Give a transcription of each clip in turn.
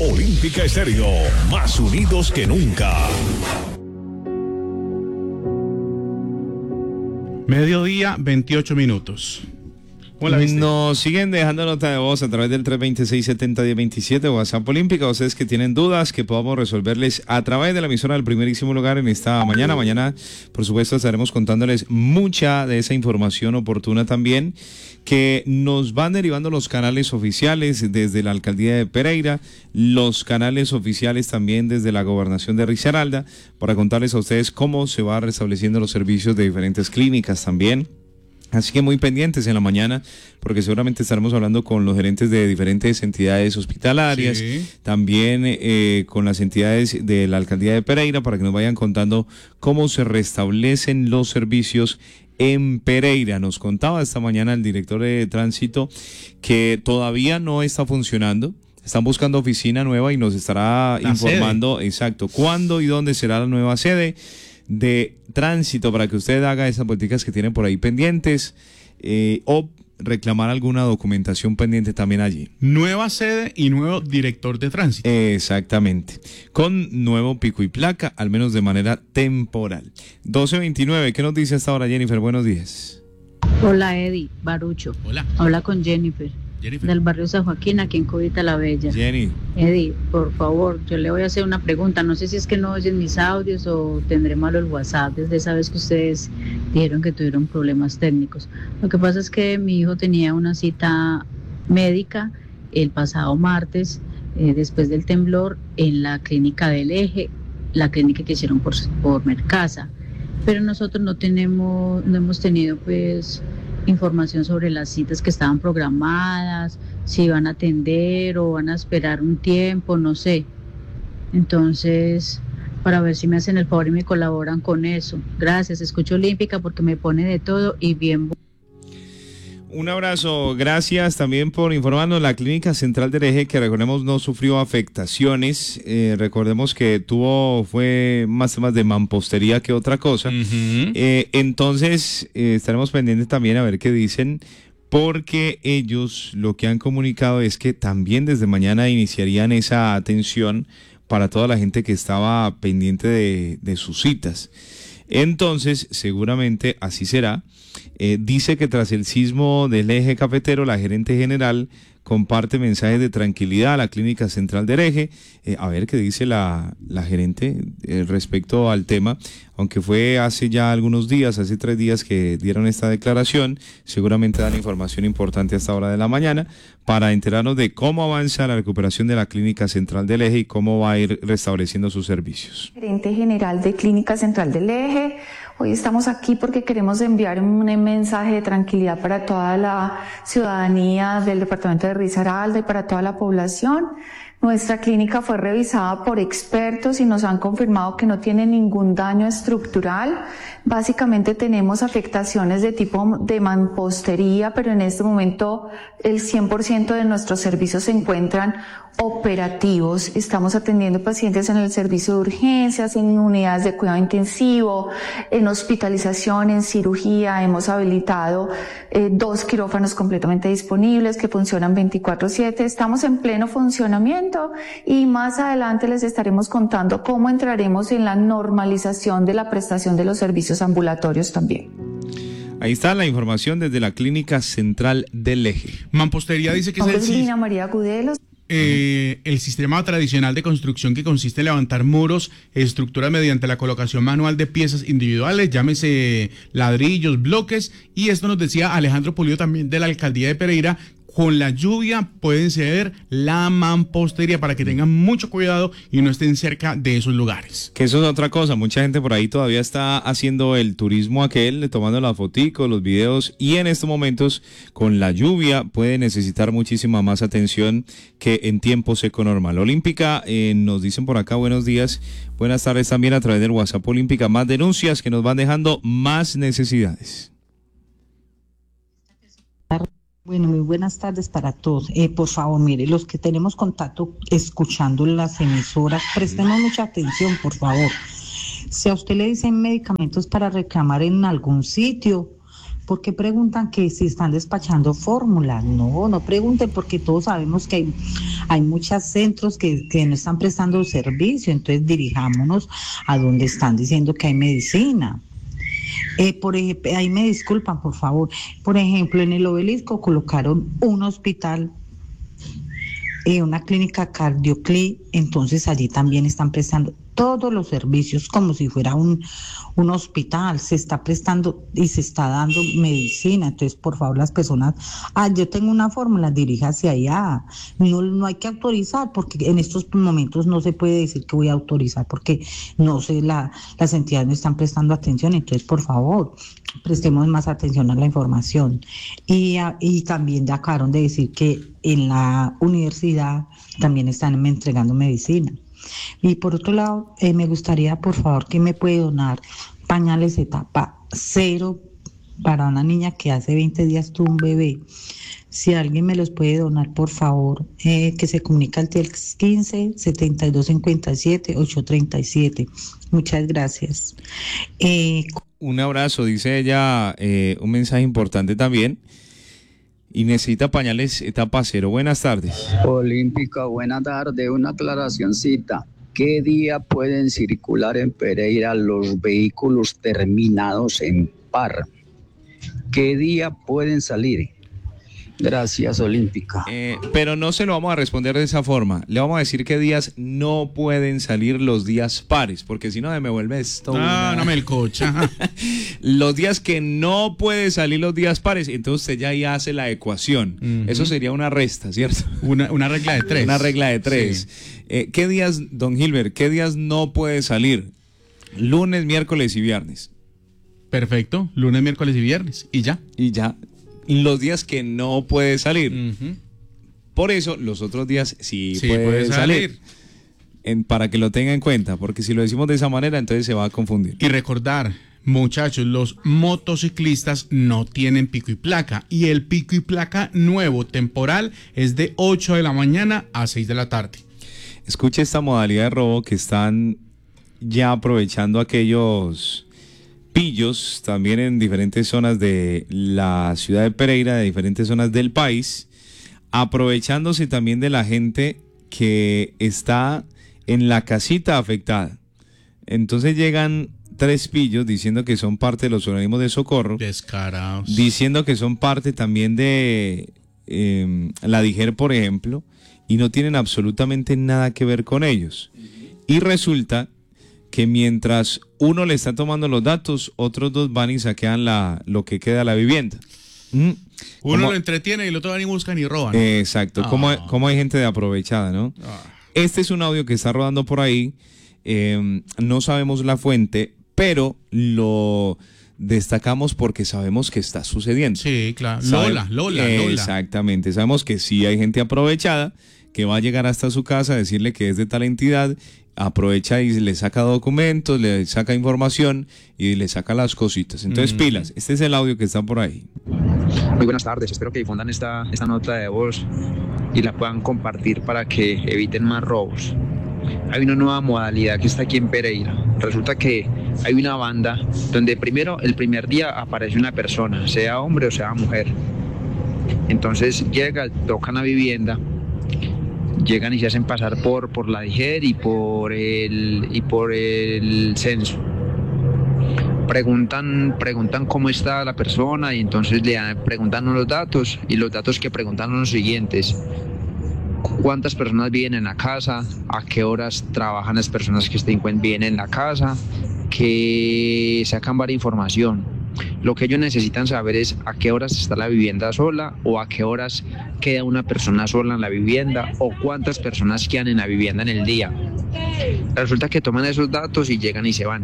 Olímpica Estéreo, más unidos que nunca. Mediodía, 28 minutos. ¿Cómo la viste? Nos siguen dejando nota de voz a través del 326-70-1027, WhatsApp Olímpica. Ustedes que tienen dudas que podamos resolverles a través de la emisora del primerísimo lugar en esta mañana. Mañana, por supuesto, estaremos contándoles mucha de esa información oportuna también que nos van derivando los canales oficiales desde la alcaldía de Pereira, los canales oficiales también desde la gobernación de Risaralda, para contarles a ustedes cómo se va restableciendo los servicios de diferentes clínicas también. Así que muy pendientes en la mañana, porque seguramente estaremos hablando con los gerentes de diferentes entidades hospitalarias, sí, también con las entidades de la alcaldía de Pereira, para que nos vayan contando cómo se restablecen los servicios en Pereira. Nos contaba esta mañana el director de tránsito que todavía no está funcionando. Están buscando oficina nueva y nos estará informando exacto cuándo y dónde será la nueva sede de tránsito, para que usted haga esas políticas que tienen por ahí pendientes o reclamar alguna documentación pendiente también allí. Nueva sede y nuevo director de tránsito. Exactamente, con nuevo pico y placa, al menos de manera temporal. 12:29, ¿qué nos dice hasta ahora Jennifer? Buenos días. Hola Eddie, Barucho. Hola. Habla con Jennifer. Del barrio San Joaquín, aquí en Cubita la Bella. Jenny. Eddie, por favor, yo le voy a hacer una pregunta. No sé si es que no oyen mis audios o tendré malo el WhatsApp desde esa vez que ustedes dijeron que tuvieron problemas técnicos. Lo que pasa es que mi hijo tenía una cita médica el pasado martes, después del temblor, en la clínica del Eje, la clínica que hicieron por Mercasa. Pero nosotros no hemos tenido pues información sobre las citas que estaban programadas, si van a atender o van a esperar un tiempo, no sé. Entonces, para ver si me hacen el favor y me colaboran con eso. Gracias, escucho Olímpica porque me pone de todo y bien. Un abrazo, gracias también por informarnos. La Clínica Central del Eje, que recordemos no sufrió afectaciones, recordemos que fue más temas de mampostería que otra cosa. Entonces estaremos pendientes también a ver qué dicen, porque ellos lo que han comunicado es que también desde mañana iniciarían esa atención para toda la gente que estaba pendiente de sus citas. Entonces seguramente así será. Dice que tras el sismo del Eje Cafetero, la gerente general comparte mensajes de tranquilidad a la Clínica Central del Eje. A ver qué dice la gerente respecto al tema, aunque fue hace ya algunos días, hace 3 días que dieron esta declaración. Seguramente dan información importante a esta hora de la mañana para enterarnos de cómo avanza la recuperación de la Clínica Central del Eje y cómo va a ir restableciendo sus servicios. Gerente general de Clínica Central del Eje. Hoy estamos aquí porque queremos enviar un mensaje de tranquilidad para toda la ciudadanía del departamento de Risaralda y para toda la población. Nuestra clínica fue revisada por expertos y nos han confirmado que no tiene ningún daño estructural. Básicamente tenemos afectaciones de tipo de mampostería, pero en este momento el 100% de nuestros servicios se encuentran operativos. Estamos atendiendo pacientes en el servicio de urgencias, en unidades de cuidado intensivo, en hospitalización, en cirugía. Hemos habilitado 2 quirófanos completamente disponibles que funcionan 24/7. Estamos en pleno funcionamiento y más adelante les estaremos contando cómo entraremos en la normalización de la prestación de los servicios ambulatorios también. Ahí está la información desde la Clínica Central del Eje. Mampostería dice que es Lina María Gudelos. El sistema tradicional de construcción que consiste en levantar muros, estructuras mediante la colocación manual de piezas individuales, llámese ladrillos, bloques, y esto nos decía Alejandro Pulido también de la alcaldía de Pereira. Con la lluvia pueden ceder la mampostería para que tengan mucho cuidado y no estén cerca de esos lugares. Que eso es otra cosa, mucha gente por ahí todavía está haciendo el turismo aquel, tomando las foticos, los videos, y en estos momentos con la lluvia puede necesitar muchísima más atención que en tiempo seco normal. Olímpica, nos dicen por acá buenos días, buenas tardes también a través del WhatsApp Olímpica, más denuncias que nos van dejando más necesidades. Bueno, muy buenas tardes para todos. Por favor, mire, los que tenemos contacto escuchando las emisoras, prestemos mucha atención, por favor. Si a usted le dicen medicamentos para reclamar en algún sitio, ¿Por qué preguntan que si están despachando fórmulas? No pregunten, porque todos sabemos que hay muchos centros que no están prestando servicio, entonces dirijámonos a donde están diciendo que hay medicina. Por ejemplo, ahí me disculpan, por favor. Por ejemplo, en el Obelisco colocaron un hospital, una clínica CardioCli, entonces allí también están prestando todos los servicios como si fuera un hospital, se está prestando y se está dando medicina. Entonces, por favor, las personas, yo tengo una fórmula, diríjase allá. No hay que autorizar, porque en estos momentos no se puede decir que voy a autorizar, porque no sé, las entidades no están prestando atención. Entonces, por favor, prestemos más atención a la información. Y también acabaron de decir que en la universidad también están entregando medicina. Y por otro lado, me gustaría, por favor, que me puede donar pañales etapa 0 para una niña que hace 20 días tuvo un bebé. Si alguien me los puede donar, por favor, que se comunica al 15 72 57 837. Muchas gracias. Un abrazo, dice ella, un mensaje importante también. Y necesita pañales etapa 0. Buenas tardes. Olímpica, buena tarde. Una aclaracioncita. ¿Qué día pueden circular en Pereira los vehículos terminados en par? ¿Qué día pueden salir? Gracias, Olímpica. Pero no se lo vamos a responder de esa forma. Le vamos a decir qué días no pueden salir los días pares, porque si no me vuelve esto. No me el cocha. Los días que no puede salir los días pares, entonces usted ya ahí hace la ecuación. Eso sería una resta, ¿cierto? Una regla de 3. Una regla de 3. Sí. ¿Qué días, don Gilbert, qué días no puede salir? Lunes, miércoles y viernes. Perfecto. Lunes, miércoles y viernes. Y ya. Los días que no puede salir. Por eso, los otros días sí puede salir. Para que lo tenga en cuenta, porque si lo decimos de esa manera, entonces se va a confundir. Y recordar, muchachos, los motociclistas no tienen pico y placa. Y el pico y placa nuevo, temporal, es de 8 de la mañana a 6 de la tarde. Escuche esta modalidad de robo que están ya aprovechando aquellos pillos también en diferentes zonas de la ciudad de Pereira, de diferentes zonas del país, aprovechándose también de la gente que está en la casita afectada. Entonces llegan 3 pillos diciendo que son parte de los organismos de socorro. Descarados. Diciendo que son parte también de la DIGER, por ejemplo, y no tienen absolutamente nada que ver con ellos. Y resulta que mientras uno le está tomando los datos, otros 2 van y saquean lo que queda de la vivienda. Uno lo entretiene y el otro van y buscan y roban. Exacto, como hay gente de aprovechada, ¿no? Este es un audio que está rodando por ahí, no sabemos la fuente, pero lo destacamos porque sabemos que está sucediendo. Sí, claro. Lola. Exactamente, sabemos que sí hay gente aprovechada que va a llegar hasta su casa a decirle que es de tal entidad, aprovecha y le saca documentos, le saca información y le saca las cositas. Entonces, pilas, este es el audio que está por ahí. Muy buenas tardes, espero que difundan esta nota de voz y la puedan compartir para que eviten más robos. Hay una nueva modalidad que está aquí en Pereira. Resulta que hay una banda donde el primer día aparece una persona, sea hombre o sea mujer. Entonces tocan la vivienda, llegan y se hacen pasar por la DIGER y por el censo. Preguntan cómo está la persona y entonces le preguntan los datos, y los datos que preguntan son los siguientes: cuántas personas viven en la casa, a qué horas trabajan las personas que viven en la casa, que sacan varias información. Lo que ellos necesitan saber es a qué horas está la vivienda sola, o a qué horas queda una persona sola en la vivienda, o cuántas personas quedan en la vivienda en el día. Resulta que toman esos datos y llegan y se van.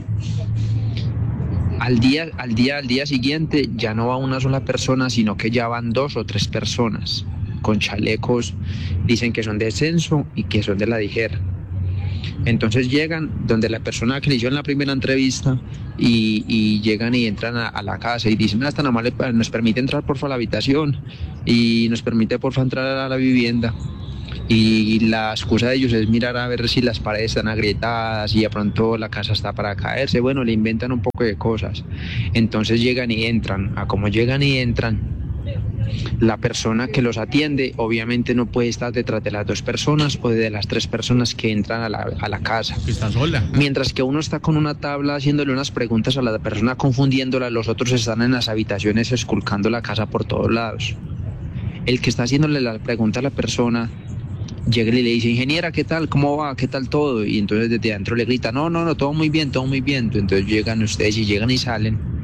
Al día siguiente ya no va una sola persona, sino que ya van 2 o 3 personas con chalecos, dicen que son de censo y que son de la DIGER. Entonces llegan donde la persona que le hizo en la primera entrevista y llegan y entran a la casa y dicen: hasta nomás nos permite entrar porfa a la habitación y nos permite porfa entrar a la vivienda. y la excusa de ellos es mirar a ver si las paredes están agrietadas y de pronto la casa está para caerse. Bueno, le inventan un poco de cosas. Entonces llegan y entran. A como llegan y entran, la persona que los atiende obviamente no puede estar detrás de las 2 personas o de las 3 personas que entran a la casa. Está sola. Mientras que uno está con una tabla haciéndole unas preguntas a la persona, confundiéndola, los otros están en las habitaciones esculcando la casa por todos lados. El que está haciéndole la pregunta a la persona llega y le dice: ingeniera, ¿qué tal? ¿Cómo va? ¿Qué tal todo? Y entonces desde adentro le grita: no, todo muy bien, todo muy bien. Entonces llegan ustedes y llegan y salen.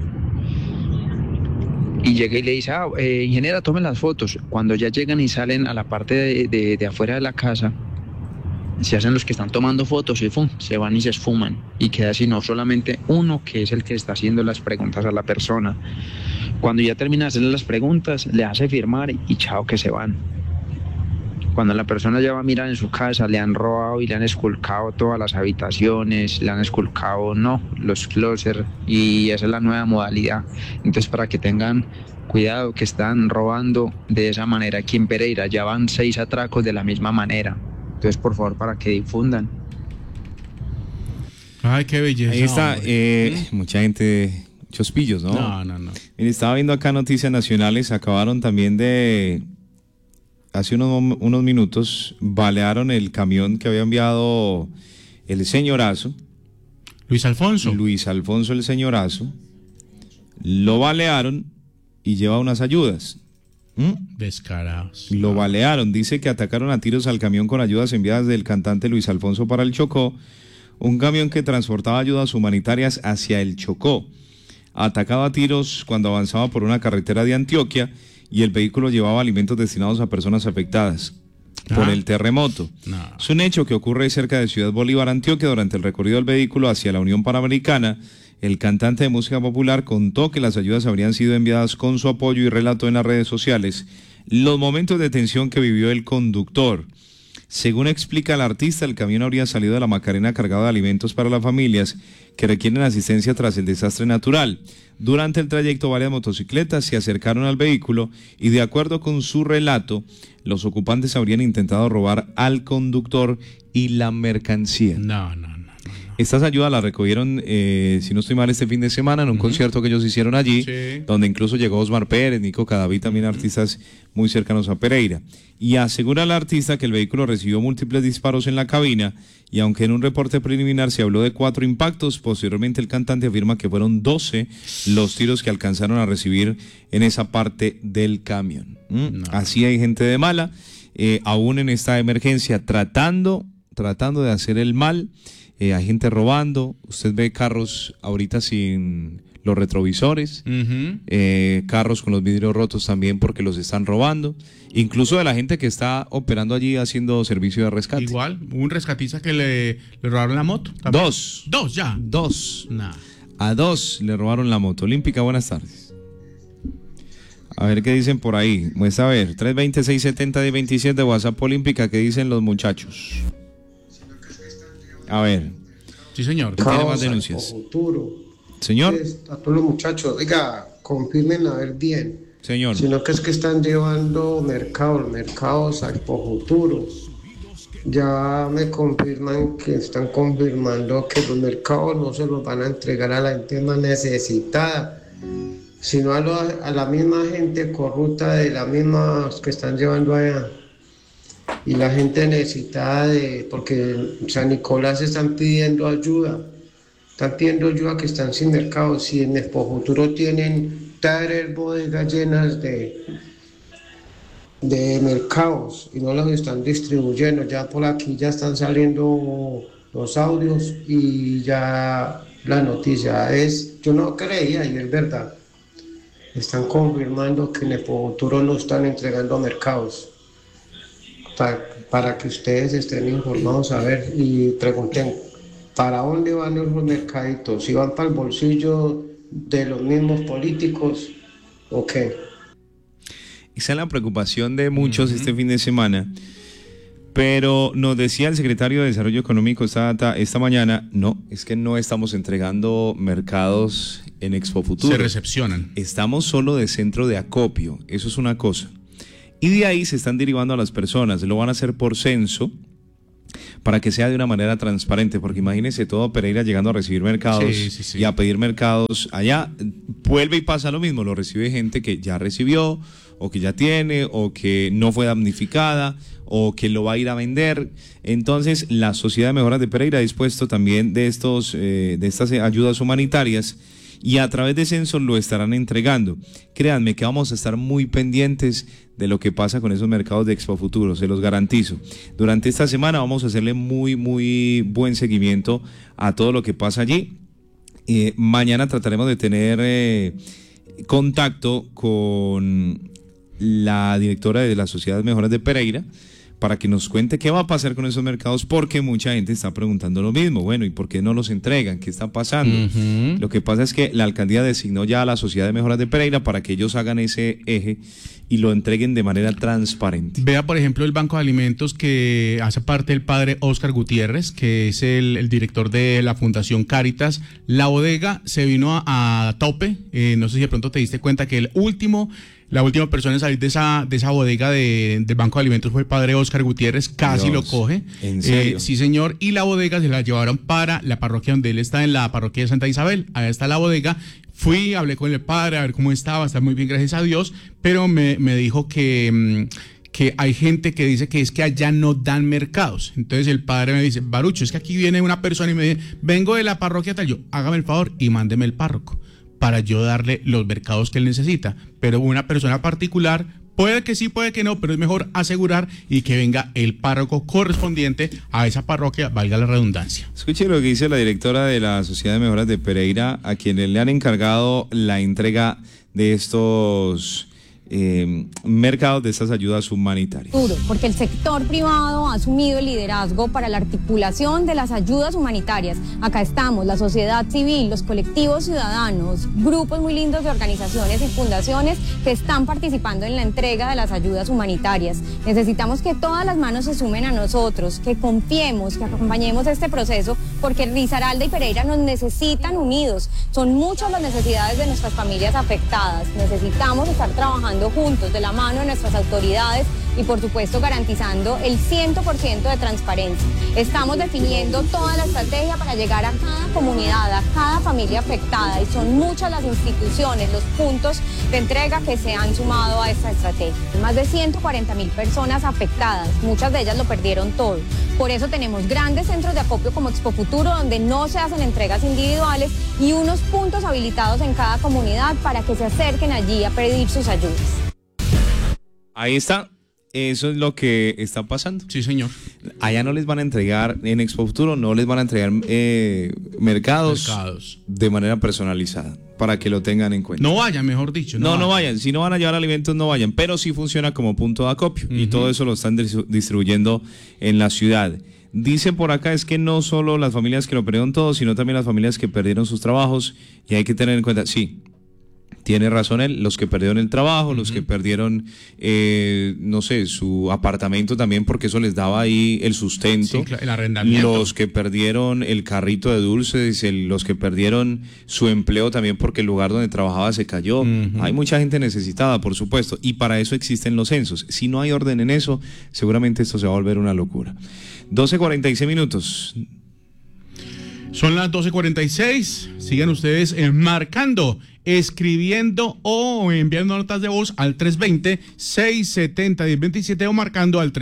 Y llega y le dice: ingeniera, tomen las fotos. Cuando ya llegan y salen a la parte de afuera de la casa, se hacen los que están tomando fotos y se van y se esfuman. Y queda sino solamente uno, que es el que está haciendo las preguntas a la persona. Cuando ya termina de hacerle las preguntas, le hace firmar y chao, que se van. Cuando la persona ya va a mirar en su casa, le han robado y le han esculcado todas las habitaciones, le han esculcado los closets, y esa es la nueva modalidad. Entonces, para que tengan cuidado, que están robando de esa manera aquí en Pereira. Ya van 6 atracos de la misma manera. Entonces, por favor, para que difundan. Ay, qué belleza. Ahí está, mucha gente, muchos pillos, ¿no? No. Mire, estaba viendo acá noticias nacionales, acabaron también de... Hace unos minutos balearon el camión que había enviado el señorazo. Luis Alfonso el señorazo. Lo balearon y lleva unas ayudas. Descarados. Lo balearon. Dice que atacaron a tiros al camión con ayudas enviadas del cantante Luis Alfonso para el Chocó. Un camión que transportaba ayudas humanitarias hacia el Chocó. Atacaba a tiros cuando avanzaba por una carretera de Antioquia, y el vehículo llevaba alimentos destinados a personas afectadas por el terremoto. Es un hecho que ocurre cerca de Ciudad Bolívar, Antioquia. Durante el recorrido del vehículo hacia la Unión Panamericana, el cantante de música popular contó que las ayudas habrían sido enviadas con su apoyo y relató en las redes sociales los momentos de tensión que vivió el conductor. Según explica el artista, el camión habría salido de la Macarena cargado de alimentos para las familias que requieren asistencia tras el desastre natural. Durante el trayecto, varias motocicletas se acercaron al vehículo y, de acuerdo con su relato, los ocupantes habrían intentado robar al conductor y la mercancía. No. Estas ayudas las recogieron, si no estoy mal, este fin de semana en un concierto que ellos hicieron allí, donde incluso llegó Osmar Pérez, Nico Cadaví, también artistas muy cercanos a Pereira. Y asegura el artista que el vehículo recibió múltiples disparos en la cabina, y aunque en un reporte preliminar se habló de 4 impactos, posteriormente el cantante afirma que fueron 12 los tiros que alcanzaron a recibir en esa parte del camión. Así hay gente de mala, aún en esta emergencia, tratando de hacer el mal. Hay gente robando. Usted ve carros ahorita sin los retrovisores, carros con los vidrios rotos también porque los están robando, incluso de la gente que está operando allí haciendo servicio de rescate. Igual, un rescatista que le robaron la moto también. Dos ya. A 2 le robaron la moto. Olímpica, buenas tardes. A ver qué dicen por ahí. Muestra a ver, 326-70-27 WhatsApp Olímpica, ¿qué dicen los muchachos? A ver. Sí, señor. ¿Tiene más denuncias? Señor. A todos los muchachos, oiga, confirmen a ver bien. Señor. Sino que es que están llevando mercados al futuro. Ya me confirman que están confirmando que los mercados no se los van a entregar a la gente más necesitada, sino a la misma gente corrupta de las mismas que están llevando allá. Y la gente necesitada porque en San Nicolás están pidiendo ayuda que están sin mercado. Si en Expo Futuro tienen 3 bodegas llenas de mercados y no los están distribuyendo, ya por aquí ya están saliendo los audios y ya la noticia es, yo no creía y es verdad, están confirmando que en Expo Futuro no están entregando mercados. Para que ustedes estén informados, a ver, y pregunten, ¿para dónde van esos mercaditos? ¿Si van para el bolsillo de los mismos políticos o qué? Esa es la preocupación de muchos este fin de semana, pero nos decía el secretario de Desarrollo Económico esta mañana, no, es que no estamos entregando mercados en Expo Futuro. Se recepcionan. Estamos solo de centro de acopio, eso es una cosa. Y de ahí se están derivando a las personas, lo van a hacer por censo, para que sea de una manera transparente, porque imagínense todo Pereira llegando a recibir mercados y a pedir mercados allá, vuelve y pasa lo mismo, lo recibe gente que ya recibió, o que ya tiene, o que no fue damnificada, o que lo va a ir a vender. Entonces, la Sociedad de Mejoras de Pereira ha dispuesto también de estas ayudas humanitarias, y a través de censo lo estarán entregando. Créanme que vamos a estar muy pendientes de lo que pasa con esos mercados de Expofuturo, se los garantizo. Durante esta semana vamos a hacerle muy, muy buen seguimiento a todo lo que pasa allí. Mañana trataremos de tener contacto con la directora de la Sociedad de Mejoras de Pereira, para que nos cuente qué va a pasar con esos mercados, porque mucha gente está preguntando lo mismo. Bueno, ¿y por qué no los entregan? ¿Qué está pasando? Lo que pasa es que la alcaldía designó ya a la Sociedad de Mejoras de Pereira para que ellos hagan ese eje y lo entreguen de manera transparente. Vea, por ejemplo, el Banco de Alimentos que hace parte del padre Óscar Gutiérrez, que es el director de la Fundación Cáritas. La bodega se vino a tope. No sé si de pronto te diste cuenta que la última persona en salir de esa bodega del Banco de Alimentos fue el padre Óscar Gutiérrez, casi Dios, lo coge. ¿en serio? Sí, señor, y la bodega se la llevaron para la parroquia donde él está, en la parroquia de Santa Isabel. Allá está la bodega. Fui, hablé con el padre a ver cómo estaba, está muy bien, gracias a Dios, pero me dijo que hay gente que dice que es que allá no dan mercados. Entonces el padre me dice, Barucho, es que aquí viene una persona y me dice, vengo de la parroquia tal. Yo, hágame el favor y mándeme el párroco para yo darle los mercados que él necesita. Pero una persona particular, puede que sí, puede que no, pero es mejor asegurar y que venga el párroco correspondiente a esa parroquia, valga la redundancia. Escuche lo que dice la directora de la Sociedad de Mejoras de Pereira, a quienes le han encargado la entrega de estos mercados, de estas ayudas humanitarias. Porque el sector privado ha asumido el liderazgo para la articulación de las ayudas humanitarias. Acá estamos, la sociedad civil, los colectivos ciudadanos, grupos muy lindos de organizaciones y fundaciones que están participando en la entrega de las ayudas humanitarias. Necesitamos que todas las manos se sumen a nosotros, que confiemos, que acompañemos este proceso, porque Risaralda y Pereira nos necesitan unidos. Son muchas las necesidades de nuestras familias afectadas. Necesitamos estar trabajando juntos, de la mano de nuestras autoridades y por supuesto garantizando el 100% de transparencia. Estamos definiendo toda la estrategia para llegar a cada comunidad, a cada familia afectada, y son muchas las instituciones, los puntos de entrega que se han sumado a esta estrategia. Más de 140.000 personas afectadas, muchas de ellas lo perdieron todo. Por eso tenemos grandes centros de acopio como Expofuturo, donde no se hacen entregas individuales, y unos puntos habilitados en cada comunidad para que se acerquen allí a pedir sus ayudas. Ahí está. Eso es lo que está pasando. Sí, señor. Allá no les van a entregar, en Expofuturo no les van a entregar mercados de manera personalizada, para que lo tengan en cuenta. No vayan, mejor dicho. No vayan. Si no van a llevar alimentos, no vayan. Pero sí funciona como punto de acopio. Y todo eso lo están distribuyendo en la ciudad. Dice por acá, es que no solo las familias que lo perdieron todo, sino también las familias que perdieron sus trabajos. Y hay que tener en cuenta, sí, tiene razón él, los que perdieron el trabajo, los que perdieron, no sé, su apartamento también, porque eso les daba ahí el sustento. Sí, el arrendamiento. Los que perdieron el carrito de dulces, los que perdieron su empleo también porque el lugar donde trabajaba se cayó. Hay mucha gente necesitada, por supuesto, y para eso existen los censos. Si no hay orden en eso, seguramente esto se va a volver una locura. 12:46 minutos. Son las 12:46. Sigan ustedes marcando, escribiendo o enviando notas de voz al 320-670-1027 o marcando al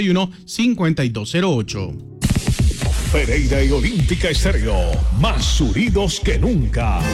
331-5208. Pereira y Olímpica Estéreo, más unidos que nunca.